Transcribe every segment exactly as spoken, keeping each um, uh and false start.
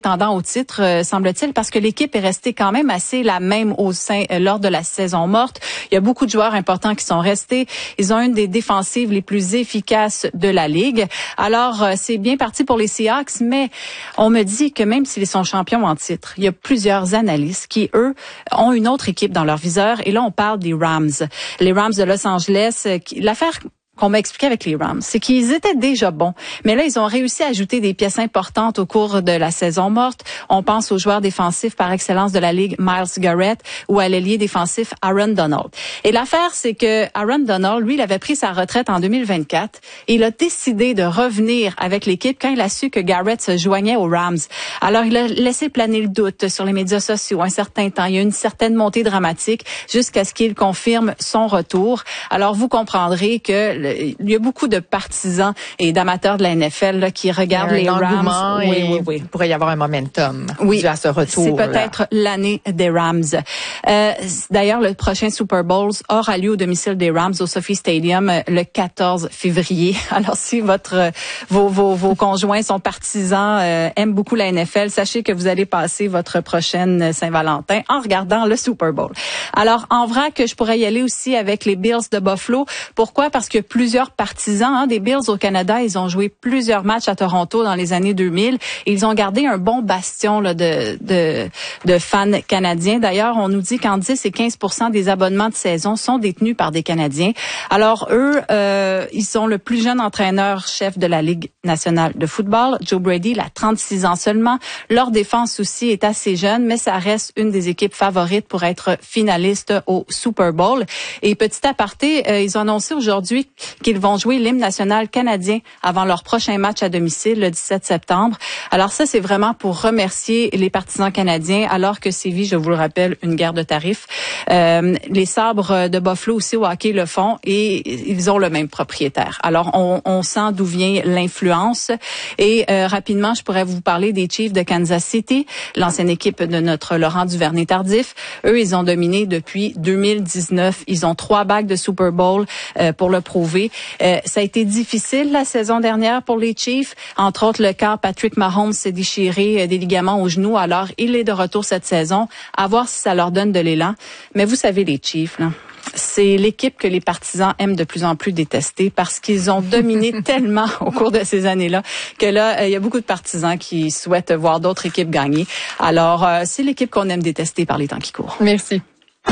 tendant au titre, euh, semble-t-il, parce que l'équipe est restée quand même assez la même au sein euh, lors de la saison morte. Il y a beaucoup de joueurs importants qui sont restés. Ils ont une des défensives les plus efficaces de la Ligue. Alors, euh, c'est bien parti pour les Seahawks, mais on me dit que même s'ils sont champions en titre, il y a plusieurs analystes qui, eux, ont une autre équipe dans leur viseur. Et là, on parle des Rams. Les Rams de Los Angeles, euh, qui, l'affaire qu'on m'a expliqué avec les Rams, c'est qu'ils étaient déjà bons. Mais là, ils ont réussi à ajouter des pièces importantes au cours de la saison morte. On pense au joueur défensif par excellence de la Ligue, Myles Garrett, ou à l'ailier défensif Aaron Donald. Et l'affaire, c'est que Aaron Donald, lui, il avait pris sa retraite en deux mille vingt-quatre et il a décidé de revenir avec l'équipe quand il a su que Garrett se joignait aux Rams. Alors, il a laissé planer le doute sur les médias sociaux un certain temps. Il y a eu une certaine montée dramatique jusqu'à ce qu'il confirme son retour. Alors, vous comprendrez que il y a beaucoup de partisans et d'amateurs de la N F L là, qui regardent les Rams. Oui, oui, oui. Il pourrait y avoir un momentum oui, dû à ce retour. C'est peut-être l'année des Rams. Euh, d'ailleurs, le prochain Super Bowl aura lieu au domicile des Rams au Sophie Stadium le quatorze février. Alors, si votre vos vos, vos conjoints sont partisans, euh, aiment beaucoup la N F L, sachez que vous allez passer votre prochaine Saint-Valentin en regardant le Super Bowl. Alors, en vrac, je pourrais y aller aussi avec les Bills de Buffalo. Pourquoi? Parce que plusieurs partisans hein, des Bills au Canada, ils ont joué plusieurs matchs à Toronto dans les années deux mille. Et ils ont gardé un bon bastion là, de, de, de fans canadiens. D'ailleurs, on nous dit qu'en dix et quinze pour cent des abonnements de saison sont détenus par des Canadiens. Alors, eux, euh, ils sont le plus jeune entraîneur-chef de la Ligue nationale de football. Joe Brady, il a trente-six ans seulement. Leur défense aussi est assez jeune, mais ça reste une des équipes favorites pour être finaliste au Super Bowl. Et petit aparté, euh, ils ont annoncé aujourd'hui qu'ils vont jouer l'hymne national canadien avant leur prochain match à domicile le dix-sept septembre. Alors ça, c'est vraiment pour remercier les partisans canadiens, alors que sévit, je vous le rappelle, une guerre de tarifs. Euh, les Sabres de Buffalo aussi au hockey le font et ils ont le même propriétaire. Alors, on, on sent d'où vient l'influence. Et euh, rapidement, je pourrais vous parler des Chiefs de Kansas City, l'ancienne équipe de notre Laurent Duvernay-Tardif. Eux, ils ont dominé depuis deux mille dix-neuf. Ils ont trois bagues de Super Bowl euh, pour le prouver. Euh, ça a été difficile la saison dernière pour les Chiefs. Entre autres, le quart Patrick Mahomes s'est déchiré euh, des ligaments au genou. Alors, il est de retour cette saison. À voir si ça leur donne de l'élan. Mais vous savez, les Chiefs, là, c'est l'équipe que les partisans aiment de plus en plus détester parce qu'ils ont dominé tellement au cours de ces années-là que là, il y a beaucoup de partisans qui souhaitent voir d'autres équipes gagner. Alors, euh, c'est l'équipe qu'on aime détester par les temps qui courent. Merci.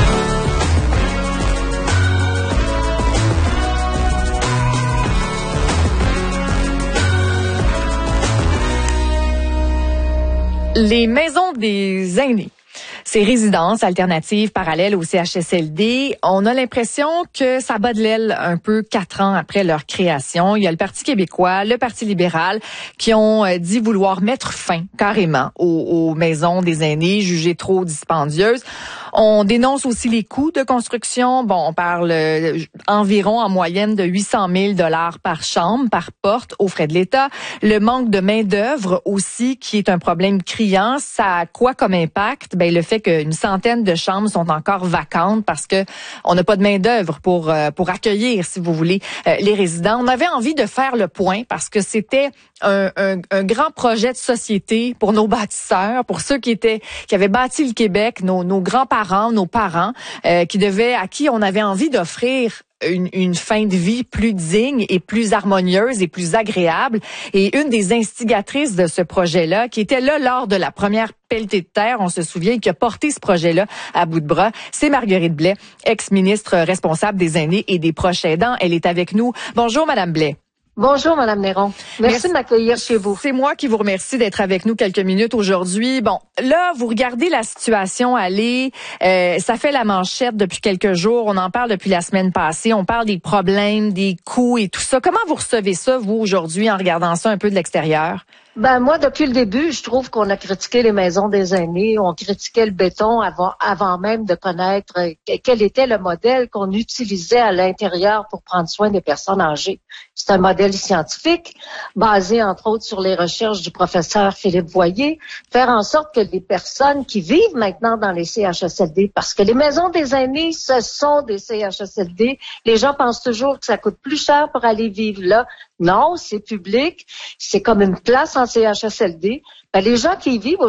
Les maisons des aînés. Ces résidences alternatives parallèles au C H S L D, on a l'impression que ça bat de l'aile un peu quatre ans après leur création. Il y a le Parti québécois, le Parti libéral qui ont dit vouloir mettre fin carrément aux, aux maisons des aînés jugées trop dispendieuses. On dénonce aussi les coûts de construction. Bon, on parle euh, environ en moyenne de huit cent mille dollars par chambre, par porte, aux frais de l'État. Le manque de main-d'œuvre aussi, qui est un problème criant. Ça a quoi comme impact? Ben, le fait qu'une centaine de chambres sont encore vacantes parce que on n'a pas de main-d'œuvre pour euh, pour accueillir, si vous voulez, euh, les résidents. On avait envie de faire le point parce que c'était un, un, un grand projet de société pour nos bâtisseurs, pour ceux qui étaient qui avaient bâti le Québec, nos, nos grands-parents, nos parents, euh, qui devaient, à qui on avait envie d'offrir Une, une fin de vie plus digne et plus harmonieuse et plus agréable. Et une des instigatrices de ce projet-là, qui était là lors de la première pelletée de terre, on se souvient, qui a porté ce projet-là à bout de bras, c'est Marguerite Blais, ex-ministre responsable des aînés et des proches aidants. Elle est avec nous. Bonjour, Madame Blais. Bonjour, Madame Néron. Merci, Merci de m'accueillir chez vous. C'est moi qui vous remercie d'être avec nous quelques minutes aujourd'hui. Bon, là, vous regardez la situation aller. Euh, ça fait la manchette depuis quelques jours. On en parle depuis la semaine passée. On parle des problèmes, des coûts et tout ça. Comment vous recevez ça, vous, aujourd'hui, en regardant ça un peu de l'extérieur? Ben moi, depuis le début, je trouve qu'on a critiqué les maisons des aînés, on critiquait le béton avant, avant même de connaître quel était le modèle qu'on utilisait à l'intérieur pour prendre soin des personnes âgées. C'est un modèle scientifique, basé entre autres sur les recherches du professeur Philippe Voyer, faire en sorte que les personnes qui vivent maintenant dans les C H S L D, parce que les maisons des aînés, ce sont des C H S L D, les gens pensent toujours que ça coûte plus cher pour aller vivre là. Non, c'est public, c'est comme une place en C H S L D, ben, les gens qui y vivent